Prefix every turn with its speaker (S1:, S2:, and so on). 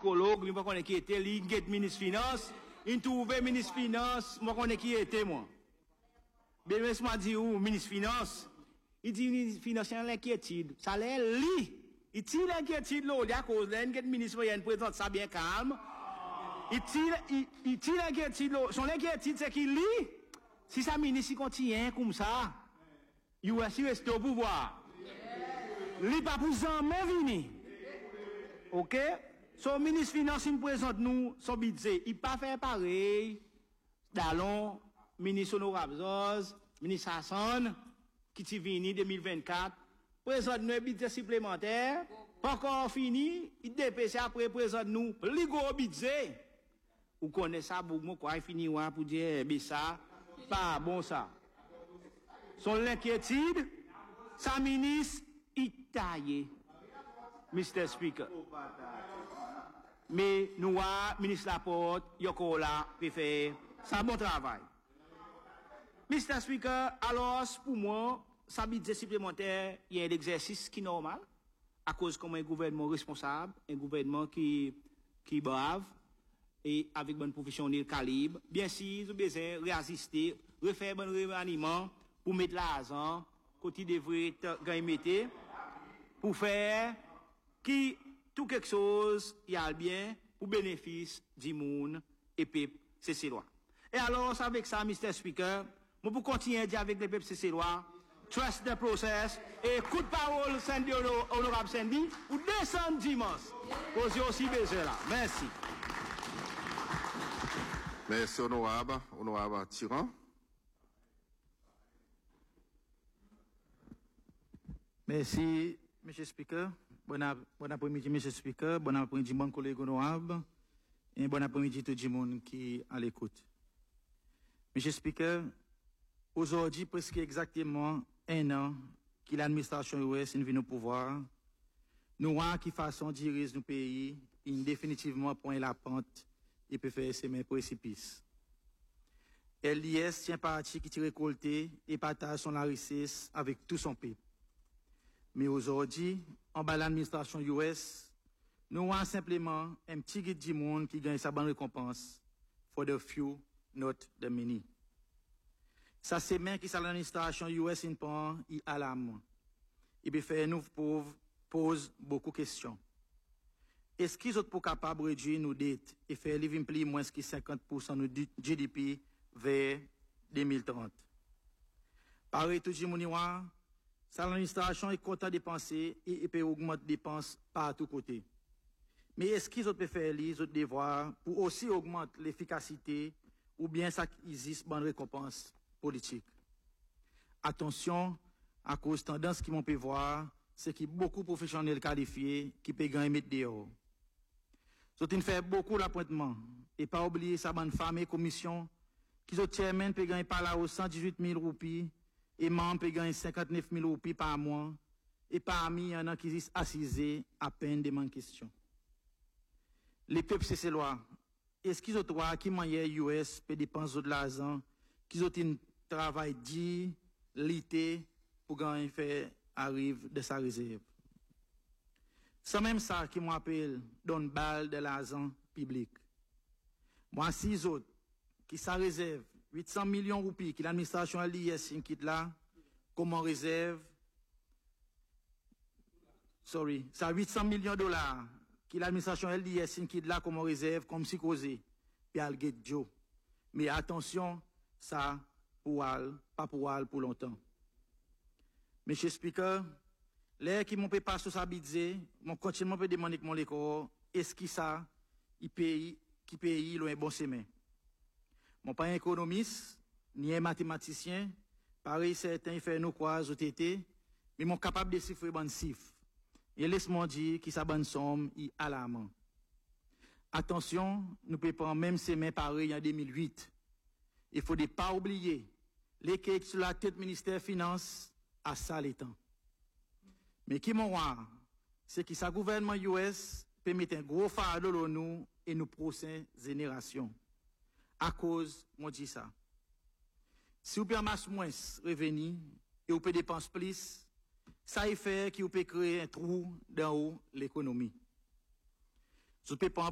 S1: psychologue, il pas connaît qui était, il get ministre finance, il trouve ministre finance, moi connais qui était moi. Ben m'a dit ou ministre finance, il dit ministre finance il l'inquiétude, ça l'est li. Il tire l'inquiétude là, il à cause là, il ministre moyen présente ça bien calme. Il tire l'inquiétude là, son inquiétude c'est qu'il lit. Si ça ministre continue comme ça, il va rester au pouvoir. Il pas pour jamais venir. OK? Son ministre finance il présente nous son budget, il pas faire pareil. Dalon, ministre honorable Zoz, ministre Hassan qui ti vini 2024, présente nous un budget supplémentaire, pas encore fini, il dépêche après présente nous le gros budget. Vous connaissez ça beaucoup quoi il fini pour dire ben ça pas bon ça. Son l'inquiétude, sa ministre il taille. Mr. Speaker. Mais nous, ministre Laporte, Yokola, peut faire ça bon travail. Mr. Speaker, alors, pour moi, ça budget supplémentaire, il y a un exercice qui est normal, à cause comme un gouvernement responsable, un gouvernement qui brave, et avec bonne professionnel calibre. Bien sûr, vous besoin de résister, refaire bon remaniement, pour mettre l'argent, côté devrait gagner, pour faire qui tout quelque chose y a bien pour bénéfice du monde et peuple c'est lois. Et alors avec ça Mr. Speaker, moi pour continuer à dire avec les peuples c'est lois, trust the process et coup de parole Sandy honorable Sandy pour descendre dimanche. Vous aussi besoin là. Merci.
S2: Merci honorable Tyran.
S3: Merci Monsieur Speaker. Bon après-midi, Monsieur Speaker. Bon après-midi, mon collègue honorable. Et bon après-midi, tout le monde qui est à l'écoute. Monsieur Speaker, aujourd'hui, presque exactement un an que l'administration US est venue au pouvoir, nous avons qui façon de diriger nos pays, il définitivement point la pente et peut faire ses mains précipices. LIS tient parti qui tire récolté et partage son richesse avec tout son peuple. Mais aujourd'hui, en bas de l'administration US, nous avons simplement un petit guide du monde qui gagne sa bonne récompense. For the few, not the many. Ça, c'est même qui l'administration US in pan, il alarme. Il peut faire nous pauvres, pose beaucoup de questions. Est-ce qu'ils sont capables de réduire nos dettes et faire livre plus moins que 50% de GDP vers 2030? Pareil, tout le monde, l'administration est content de dépenser et peut augmenter les dépenses par tous côtés. Mais est-ce qu'ils ont faire les autres devoirs pour aussi augmenter l'efficacité ou bien ça existe bonne récompense politique? Attention, à cause de tendance qui m'ont pu voir, c'est qu'il y a beaucoup de professionnels qualifiés qui peuvent gagner dehors. Ils ont fait beaucoup d'appointements et pas oublier sa bonne femme et commission qui ont chairman peut gagner par là aux 118 000 roupies et membres peut gagner 59 000 roupies par mois, et parmi, il y en a qui sont assisés à peine de mon question. Les peuples, c'est ces lois. Est-ce qu'ils ont droit, qui manière US, peut dépenser de l'argent, qu'ils ont un travail dit, l'été, pour gagner faire arrive de sa réserve? C'est même ça qui m'appelle donne balle de l'argent public. Moi, six autres, qui sa réserve 800 millions de roupies, qui l'administration LIS quitte là, comme en réserve, ça 800 millions de dollars, qui l'administration LIS quitte là, comme en réserve, comme si causé, puis al get Joe. Mais attention, ça, pas pour longtemps. Monsieur Speaker, les qui m'ont pas passer sa budget, mon continuellement peut demander que mon l'école, est-ce qu'il ça, il paye, qui paye, un bon semaine. Mon pas un économiste, ni un mathématicien, pareil, certains font nous croire aux TT, mais mon capable de chiffrer bonne chiffre. Et laisse-moi dire que sa bonne somme est alarmant. Attention, nous pouvons prendre même semaine pareil en 2008. Il faut pas oublier, les qui sur la tête du ministère des Finances, à ça les temps. Mais qui m'ont c'est que sa gouvernement US peut mettre un gros fardeau sur nous et nos prochaines générations. À cause, moi dis ça. Si vous permettez moins revenus et vous pouvez dépenser plus, ça y fait que vous pouvez créer un trou dans l'économie. Vous pouvez